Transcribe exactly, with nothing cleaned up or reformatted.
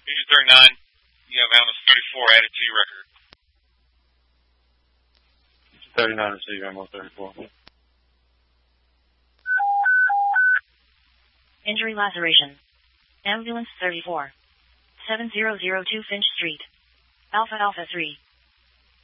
Fusion thirty-nine, you have Animals thirty-four added to your record. thirty-nine received, Animals thirty-four. Injury laceration. Ambulance thirty-four. seven zero zero two Finch Street. Alpha Alpha three.